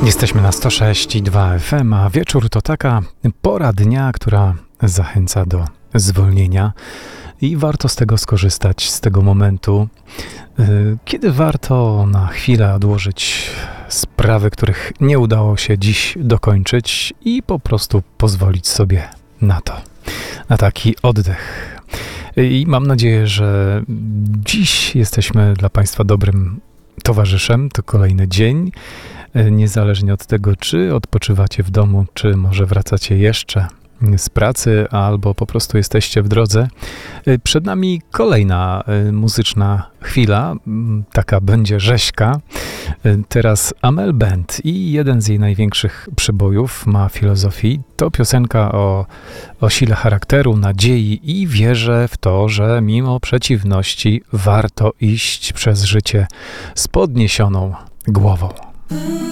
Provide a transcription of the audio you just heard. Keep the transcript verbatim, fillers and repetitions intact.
Jesteśmy na sto sześć i dwa F M, a wieczór to taka pora dnia, która zachęca do zwolnienia i warto z tego skorzystać, z tego momentu, kiedy warto na chwilę odłożyć sprawy, których nie udało się dziś dokończyć i po prostu pozwolić sobie na to, na taki oddech. I mam nadzieję, że dziś jesteśmy dla Państwa dobrym towarzyszem. To kolejny dzień. Niezależnie od tego, czy odpoczywacie w domu, czy może wracacie jeszcze z pracy, albo po prostu jesteście w drodze. Przed nami kolejna muzyczna chwila, taka będzie rzeźka. Teraz Amel Bent i jeden z jej największych przybojów Ma Filozofii. To piosenka o, o sile charakteru, nadziei i wierze w to, że mimo przeciwności warto iść przez życie z podniesioną głową.